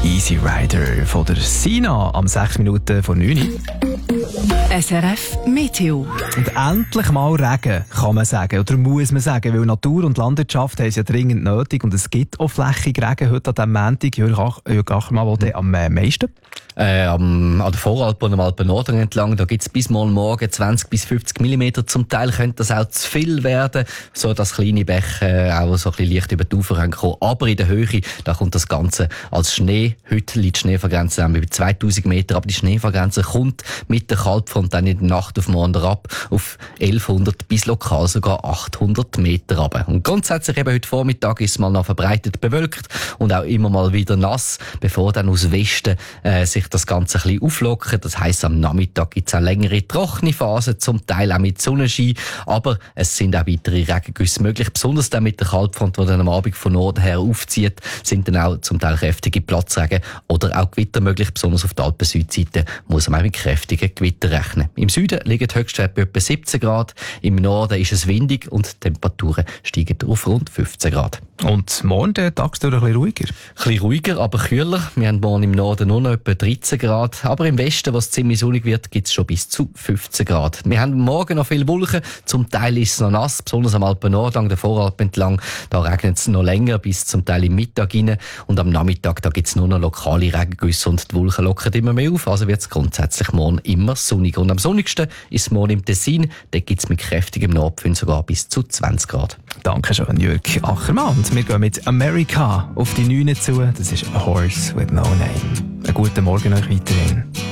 Easy Rider von der Sina am 6 Minuten vor 9 Uhr. SRF Meteo. Und endlich mal Regen, kann man sagen. Oder muss man sagen, weil Natur und Landwirtschaft haben es ja dringend nötig. Und es gibt auch flächig Regen heute an diesem Montag. Jörg Achtermann, wo der am meisten? An der Voralp und am Alpen-Norden entlang, da gibt's bis morgen 20 bis 50 mm. Zum Teil könnte das auch zu viel werden, so dass kleine Bäche auch so ein bisschen leicht über die Ufer kommen. Aber in der Höhe, da kommt das Ganze als Schnee. Heute liegt die Schneefallgrenze bei 2000 Meter, aber die Schneefallgrenze kommt mit der Kaltfront dann in der Nacht auf morgen ab auf 1100 bis lokal sogar 800 Meter runter. Und grundsätzlich eben heute Vormittag ist es mal noch verbreitet bewölkt und auch immer mal wieder nass, bevor dann aus Westen sich das Ganze ein bisschen auflockert. Das heisst, am Nachmittag gibt es auch längere trockene Phasen, zum Teil auch mit Sonnenschein, aber es sind auch weitere Regengüsse möglich, besonders dann mit der Kaltfront, die dann am Abend von Norden her aufzieht, sind dann auch zum Teil kräftige Platzregen oder auch Gewitter möglich, besonders auf der Alpen-Südseite muss man auch mit kräftigen Gewitter rechnen. Im Süden liegen die Höchstwerte bei etwa 17 Grad, im Norden ist es windig und die Temperaturen steigen auf rund 15 Grad. Und morgen der Tag ist ein bisschen ruhiger? Ein bisschen ruhiger, aber kühler. Wir haben morgen im Norden nur noch etwa 13 Grad. Aber im Westen, wo es ziemlich sonnig wird, gibt es schon bis zu 15 Grad. Wir haben morgen noch viele Wolken. Zum Teil ist es noch nass, besonders am Alpen-Nord, an der Voralp entlang. Da regnet es noch länger, bis zum Teil im Mittag rein. Und am Nachmittag, da gibt es nur noch lokale Regengüsse und die Wolken lockern immer mehr auf. Also wird es grundsätzlich morgen immer sonnig. Und am sonnigsten ist es morgen im Tessin. Dort gibt es mit kräftigem Nordwind sogar bis zu 20 Grad. Dankeschön, Jörg Achtermann. Und wir gehen mit America auf die 9 zu. Das ist A Horse with No Name. Einen guten Morgen euch weiterhin.